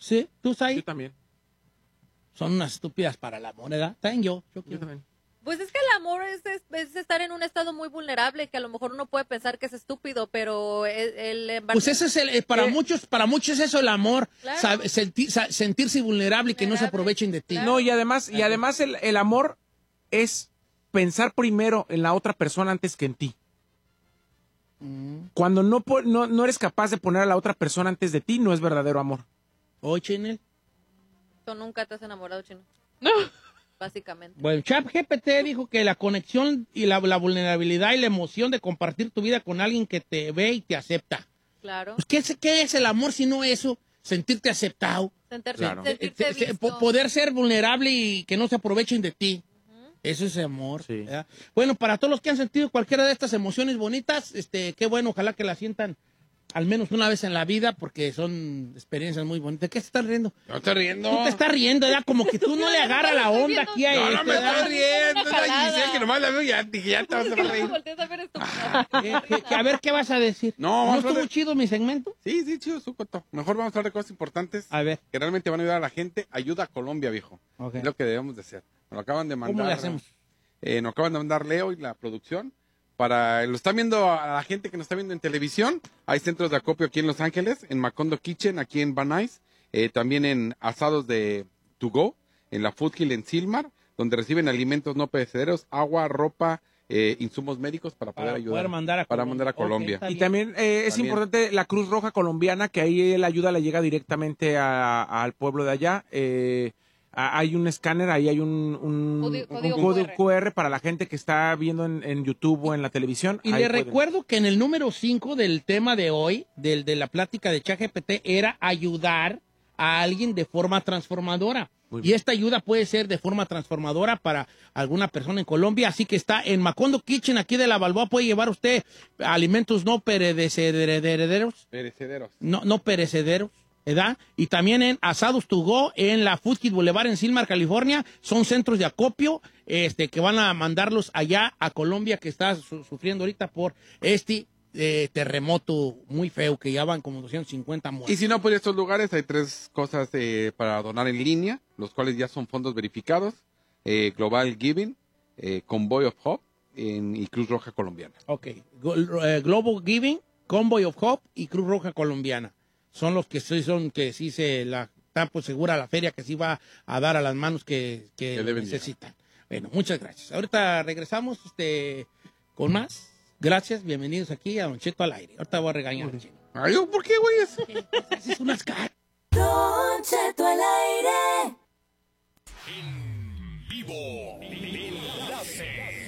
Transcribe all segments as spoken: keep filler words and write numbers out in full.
Sí, ¿tú sabes? Yo también. Son unas estúpidas para la moneda. También yo. Yo, Yo también. Pues es que el amor es, es, es estar en un estado muy vulnerable, que a lo mejor uno puede pensar que es estúpido, pero el... el Pues ese es el, eh, para eh, muchos, para muchos es eso el amor, Claro. sabe, sentir, sa- sentirse vulnerable y que no se Vulnerable, aprovechen de ti. claro. No, y además, y además el, el amor es pensar primero en la otra persona antes que en ti. Mm. Cuando no, po- no, no eres capaz de poner a la otra persona antes de ti, no es verdadero amor. Oye, Chenel. Tú nunca te has enamorado, Chino. No. Básicamente. Bueno, ChatGPT dijo que la conexión y la, la vulnerabilidad y la emoción de compartir tu vida con alguien que te ve y te acepta. Claro. Pues, ¿qué, es, ¿Qué es el amor si no eso? Sentirte aceptado. Sentir- Claro. sentirte Eh, eh, visto. po- poder ser vulnerable y que no se aprovechen de ti. Eso es amor. Sí. ¿verdad? Bueno, para todos los que han sentido cualquiera de estas emociones bonitas, este, qué bueno, ojalá que las sientan al menos una vez en la vida, porque son experiencias muy bonitas. ¿De qué se están riendo? No estoy riendo. Tú te estás riendo, ¿verdad? Como que tú no le agarras la onda aquí a No, no este, me ¿verdad? estoy riendo. Una Es la jalada. Giselle que nomás la veo y ya, dije, ya te vas a reír. Volteas a ver esto. Eh, que- que a ver, ¿qué vas a decir? No, ¿No vamos a estuvo ver. chido mi segmento? Sí, sí, chido, su coto. Mejor vamos a hablar de cosas importantes A ver. que realmente van a ayudar a la gente. Ayuda a Colombia, viejo. Ok. Es lo que debemos de hacer. Nos lo acaban de mandar. ¿Cómo le hacemos? Eh, nos acaban de mandar Leo y la producción. Para, lo están viendo a la gente que nos está viendo en televisión. Hay centros de acopio aquí en Los Ángeles, en Macondo Kitchen, aquí en Van Nuys. Eh, también en asados de To Go, en la Food Hill en Silmar, donde reciben alimentos no perecederos, agua, ropa, eh, insumos médicos para poder Para ayudar. poder mandar a para Colombia. mandar a Ok, Colombia. está Y bien. también También eh, es También. importante la Cruz Roja colombiana, que ahí la ayuda le llega directamente a- al pueblo de allá. Eh, a- hay un escáner, ahí hay un, un, Código- un código código Q R. Q R para la gente que está viendo en, en YouTube o en la televisión. Y Ahí le pueden. recuerdo que en el número cinco del tema de hoy, del, de la plática de ChatGPT, era ayudar a alguien de forma transformadora. Muy Y bien. esta ayuda puede ser de forma transformadora para alguna persona en Colombia. Así que está en Macondo Kitchen, aquí de la Balboa. Puede llevar usted alimentos no perecederos. Perecederos. No, no perecederos, ¿verdad? Y también en Asados To Go, en la Food Kit Boulevard en Silmar, California. Son centros de acopio este, que van a mandarlos allá a Colombia, que está su- sufriendo ahorita por este eh, terremoto muy feo, que ya van como doscientos cincuenta muertos. Y si no puede estos lugares, hay tres cosas eh, para donar en línea, los cuales ya son fondos verificados. Eh, Global Giving, eh, Convoy of Hope en- y Cruz Roja Colombiana. Ok. Go- eh, Global Giving, Convoy of Hope y Cruz Roja Colombiana. Son los que sí son, que sí se la está pues segura la feria que sí va a dar a las manos que, que Que lo deben necesitan. Bueno, muchas gracias. Ahorita regresamos este, con más. Gracias, bienvenidos aquí a Don Cheto al aire. Ahorita voy a regañar al chino. Ay, ¿por qué, güey? Haces unas caras. Don Cheto al aire. Vivo. Enlace.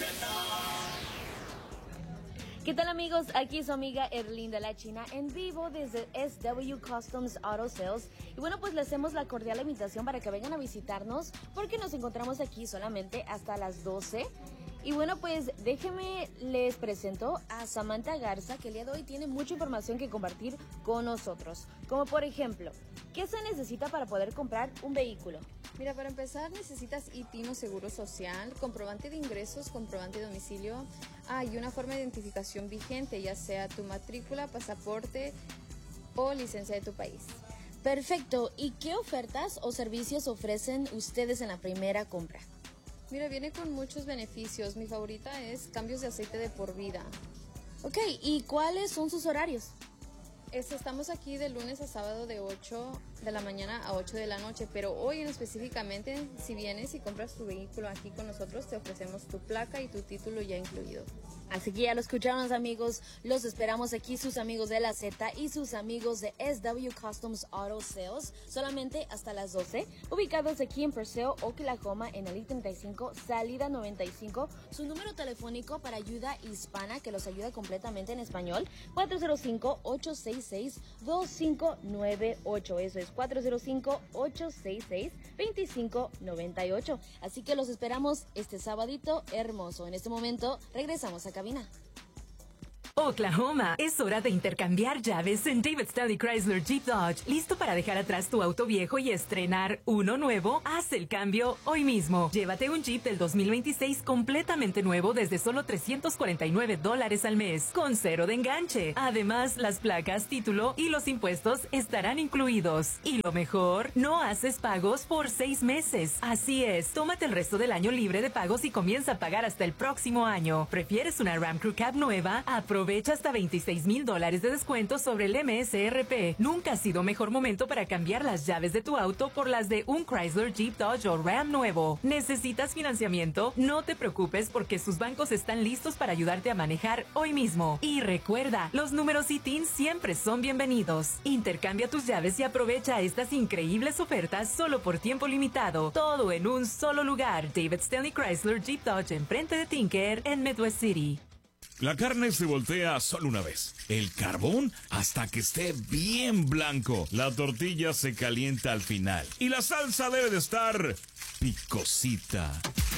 ¿Qué tal amigos? Aquí su amiga Erlinda La China en vivo desde S W Customs Auto Sales. Y bueno, pues les hacemos la cordial invitación para que vengan a visitarnos porque nos encontramos aquí solamente hasta las doce. Y bueno, pues déjenme les presento a Samantha Garza, que el día de hoy tiene mucha información que compartir con nosotros. Como por ejemplo, ¿qué se necesita para poder comprar un vehículo? Mira, para empezar necesitas I T I N o Seguro Social, comprobante de ingresos, comprobante de domicilio, ah, y una forma de identificación vigente, ya sea tu matrícula, pasaporte o licencia de tu país. Perfecto. ¿Y qué ofertas o servicios ofrecen ustedes en la primera compra? Mira, viene con muchos beneficios. Mi favorita es cambios de aceite de por vida. Ok, ¿y cuáles son sus horarios? Este, estamos aquí de lunes a sábado de ocho de la mañana a ocho de la noche, pero hoy en específicamente, si vienes y compras tu vehículo aquí con nosotros, te ofrecemos tu placa y tu título ya incluido. Así que ya lo escucharon, amigos. Los esperamos aquí, sus amigos de la Z y sus amigos de S W Customs Auto Sales, solamente hasta las doce, ubicados aquí en Purcell, Oklahoma, en el I treinta y cinco, salida noventa y cinco. Su número telefónico para ayuda hispana, que los ayuda completamente en español, cuatro cero cinco, ocho seis seis, dos cinco nueve ocho. Eso es cuatro cero cinco, ocho seis seis, dos cinco nueve ocho. Así que los esperamos este sabadito hermoso. En este momento regresamos a cabina. Oklahoma, es hora de intercambiar llaves en David Stanley Chrysler Jeep Dodge. ¿Listo para dejar atrás tu auto viejo y estrenar uno nuevo? Haz el cambio hoy mismo. Llévate un Jeep del dos mil veintiséis completamente nuevo desde solo trescientos cuarenta y nueve dólares al mes, con cero de enganche. Además, las placas, título y los impuestos estarán incluidos. Y lo mejor, no haces pagos por seis meses. Así es, tómate el resto del año libre de pagos y comienza a pagar hasta el próximo año. ¿Prefieres una Ram Crew Cab nueva? Aprovecha hasta veintiséis mil dólares de descuento sobre el M S R P. Nunca ha sido mejor momento para cambiar las llaves de tu auto por las de un Chrysler, Jeep, Dodge o Ram nuevo. ¿Necesitas financiamiento? No te preocupes porque sus bancos están listos para ayudarte a manejar hoy mismo. Y recuerda, los números I T I N siempre son bienvenidos. Intercambia tus llaves y aprovecha estas increíbles ofertas solo por tiempo limitado. Todo en un solo lugar. David Stanley Chrysler Jeep Dodge enfrente de Tinker en Midwest City. La carne se voltea solo una vez. El carbón hasta que esté bien blanco. La tortilla se calienta al final. Y la salsa debe de estar picosita.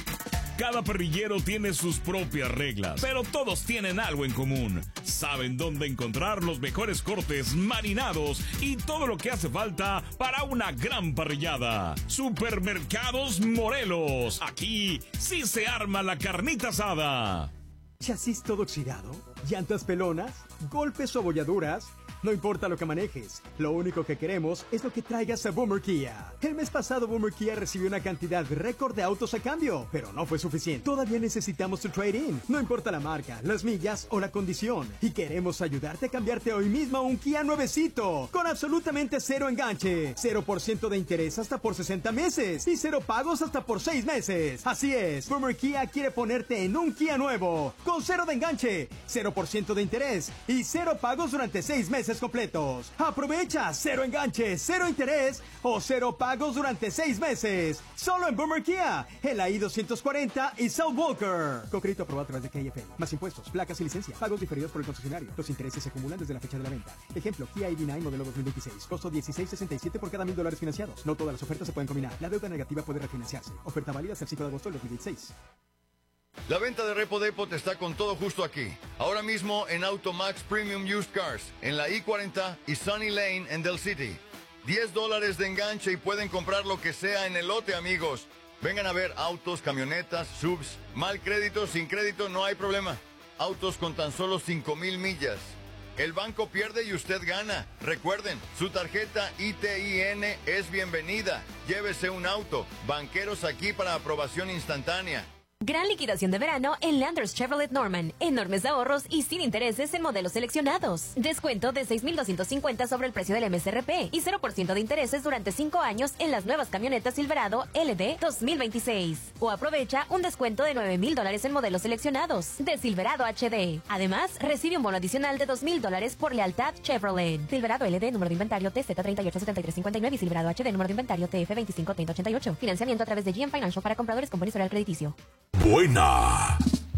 Cada parrillero tiene sus propias reglas, pero todos tienen algo en común. Saben dónde encontrar los mejores cortes marinados y todo lo que hace falta para una gran parrillada. Supermercados Morelos. Aquí sí se arma la carnita asada. ¿Chasis todo oxidado? ¿Llantas pelonas? ¿Golpes o abolladuras? No importa lo que manejes, lo único que queremos es lo que traigas a Boomer Kia. El mes pasado Boomer Kia recibió una cantidad récord de autos a cambio, pero no fue suficiente. Todavía necesitamos tu trade-in, no importa la marca, las millas o la condición. Y queremos ayudarte a cambiarte hoy mismo a un Kia nuevecito, con absolutamente cero enganche, cero por ciento de interés hasta por sesenta meses y cero pagos hasta por seis meses. Así es, Boomer Kia quiere ponerte en un Kia nuevo, con cero de enganche, cero por ciento de interés y cero pagos durante seis meses completos. Aprovecha, cero enganche, cero interés o cero pagos durante seis meses. Solo en Boomer Kia, en la I doscientos cuarenta y South Walker. Con crédito aprobado a través de K F L. Más impuestos, placas y licencia. Pagos diferidos por el concesionario. Los intereses se acumulan desde la fecha de la venta. Ejemplo, Kia I D nueve modelo dos mil veintiséis. Costo dieciséis sesenta y siete por cada mil dólares financiados. No todas las ofertas se pueden combinar. La deuda negativa puede refinanciarse. Oferta válida hasta el cinco de agosto del dos mil veintiséis. La venta de Repo Depot está con todo justo aquí. Ahora mismo en Automax Premium Used Cars, en la I cuarenta y Sunny Lane en Del City. diez dólares de enganche y pueden comprar lo que sea en el lote, amigos. Vengan a ver autos, camionetas, subs, mal crédito, sin crédito, no hay problema. Autos con tan solo cinco mil millas. El banco pierde y usted gana. Recuerden, su tarjeta I T I N es bienvenida. Llévese un auto. Banqueros aquí para aprobación instantánea. Gran liquidación de verano en Landers Chevrolet Norman. Enormes ahorros y sin intereses en modelos seleccionados. Descuento de seis mil doscientos cincuenta sobre el precio del M S R P y cero por ciento de intereses durante cinco años en las nuevas camionetas Silverado L D dos mil veintiséis. O aprovecha un descuento de nueve mil dólares en modelos seleccionados de Silverado H D. Además, recibe un bono adicional de dos mil dólares por lealtad Chevrolet. Silverado L D, número de inventario T Z tres ocho siete tres cinco nueve y Silverado H D, número de inventario T F veinticinco treinta ochenta y ocho. Financiamiento a través de G M Financial para compradores con buen historial crediticio. Buena.